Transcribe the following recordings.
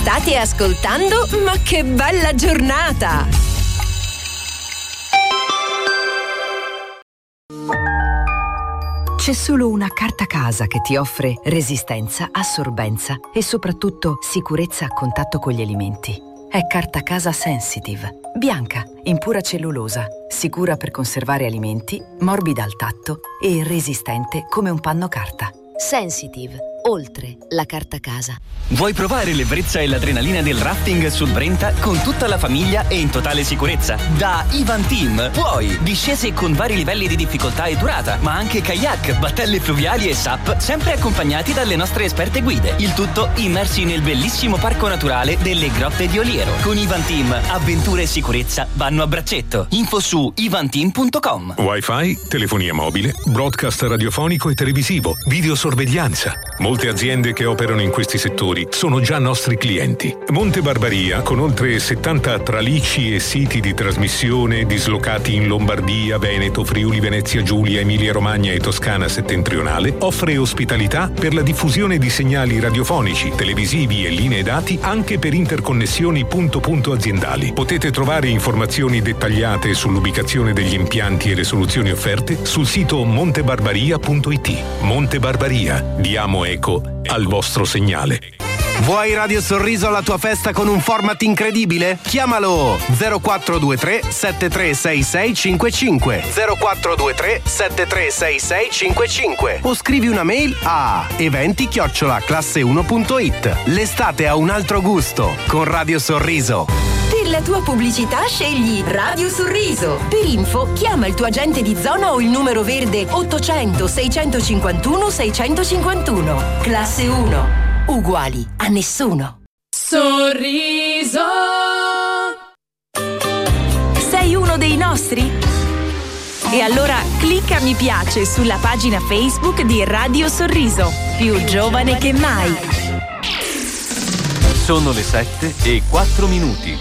State ascoltando Ma che bella giornata! C'è solo una carta casa che ti offre resistenza, assorbenza e soprattutto sicurezza a contatto con gli alimenti. È Carta Casa Sensitive. Bianca, in pura cellulosa, sicura per conservare alimenti, morbida al tatto e resistente come un panno carta. Sensitive, oltre la carta casa. Vuoi provare l'ebbrezza e l'adrenalina del rafting sul Brenta con tutta la famiglia e in totale sicurezza? Da Ivan Team puoi! Discese con vari livelli di difficoltà e durata, ma anche kayak, battelle fluviali e SUP, sempre accompagnati dalle nostre esperte guide. Il tutto immersi nel bellissimo parco naturale delle Grotte di Oliero. Con Ivan Team, avventure e sicurezza vanno a braccetto. Info su ivanteam.com. Wi-Fi, telefonia mobile, broadcast radiofonico e televisivo, videosorveglianza. Molte aziende che operano in questi settori sono già nostri clienti. Monte Barbaria, con oltre 70 tralicci e siti di trasmissione dislocati in Lombardia, Veneto, Friuli, Venezia Giulia, Emilia Romagna e Toscana settentrionale, offre ospitalità per la diffusione di segnali radiofonici, televisivi e linee dati anche per interconnessioni punto-punto aziendali. Potete trovare informazioni dettagliate sull'ubicazione degli impianti e le soluzioni offerte sul sito montebarbaria.it. Monte Barbaria, diamo eco al vostro segnale. Vuoi Radio Sorriso alla tua festa con un format incredibile? Chiamalo 0423 736655 0423 736655 o scrivi una mail a eventi@classe1.it. L'estate ha un altro gusto con Radio Sorriso. Per la tua pubblicità scegli Radio Sorriso. Per info chiama il tuo agente di zona o il numero verde 800 651 651. Classe 1. Uguali a nessuno. Sorriso. Sei uno dei nostri? E allora clicca mi piace sulla pagina Facebook di Radio Sorriso. Più giovane che mai. Sono le 7:04.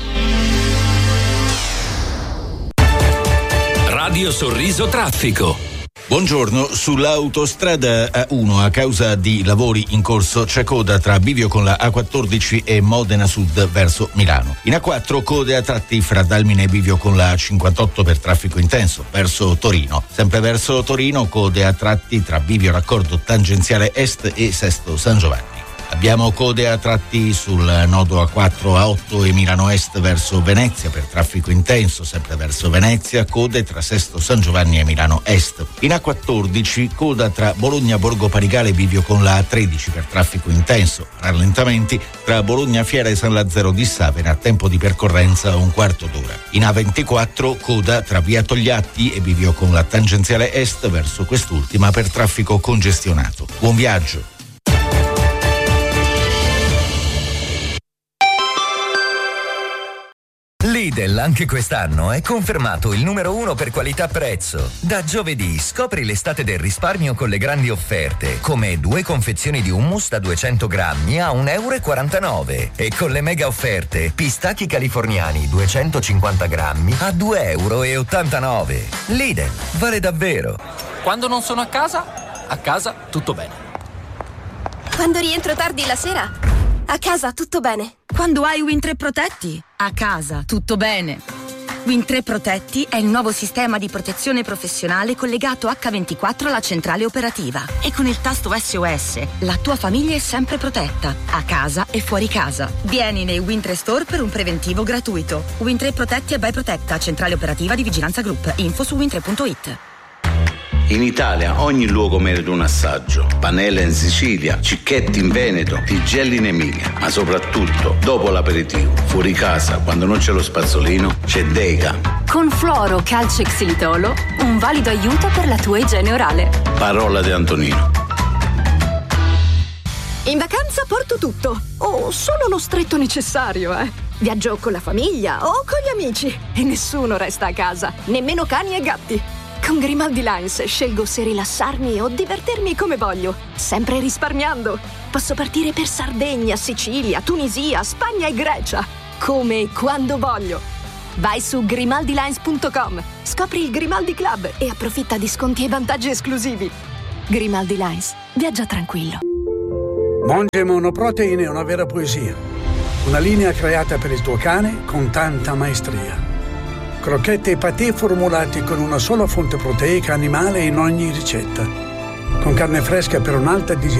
Radio Sorriso Traffico. Buongiorno, sull'autostrada A1 a causa di lavori in corso c'è coda tra bivio con la A14 e Modena Sud verso Milano. In A4 code a tratti fra Dalmine e bivio con la A58 per traffico intenso verso Torino. Sempre verso Torino code a tratti tra bivio raccordo tangenziale est e Sesto San Giovanni. Abbiamo code a tratti sul nodo A4, A8 e Milano Est verso Venezia per traffico intenso, sempre verso Venezia, code tra Sesto San Giovanni e Milano Est. In A14 coda tra Bologna Borgo Panigale e bivio con la A13 per traffico intenso, rallentamenti tra Bologna Fiera e San Lazzaro di Savena, tempo di percorrenza un quarto d'ora. In A24 coda tra via Togliatti e bivio con la tangenziale est verso quest'ultima per traffico congestionato. Buon viaggio! Lidl anche quest'anno è confermato il numero 1 per qualità-prezzo. Da giovedì scopri l'estate del risparmio con le grandi offerte, come 2 confezioni di hummus da 200 grammi a €1,49 e con le mega offerte pistacchi californiani 250 grammi a €2,89. Lidl, vale davvero. Quando non sono a casa tutto bene. Quando rientro tardi la sera, a casa tutto bene. Quando hai Win3 Protetti, a casa tutto bene. Win3 Protetti è il nuovo sistema di protezione professionale collegato H24 alla centrale operativa. E con il tasto SOS, la tua famiglia è sempre protetta, a casa e fuori casa. Vieni nei Win3 Store per un preventivo gratuito. Win3 Protetti e by Protetta, centrale operativa di Vigilanza Group. Info su win3.it. In Italia ogni luogo merita un assaggio. Panella in Sicilia, Cicchetti in Veneto, Tigelli in Emilia. Ma soprattutto, dopo l'aperitivo, fuori casa, quando non c'è lo spazzolino, c'è Dega. Con Fluoro Calcio e Xilitolo, un valido aiuto per la tua igiene orale. Parola di Antonino. In vacanza porto tutto, o solo lo stretto necessario, Viaggio con la famiglia o con gli amici e nessuno resta a casa, nemmeno cani e gatti. Con Grimaldi Lines scelgo se rilassarmi o divertirmi come voglio, sempre risparmiando. Posso partire per Sardegna, Sicilia, Tunisia, Spagna e Grecia, come e quando voglio. Vai su grimaldilines.com, scopri il Grimaldi Club e approfitta di sconti e vantaggi esclusivi. Grimaldi Lines, viaggia tranquillo. Monge Monoprotein è una vera poesia. Una linea creata per il tuo cane con tanta maestria. Crocchette e patè formulati con una sola fonte proteica animale in ogni ricetta. Con carne fresca per un'alta digestione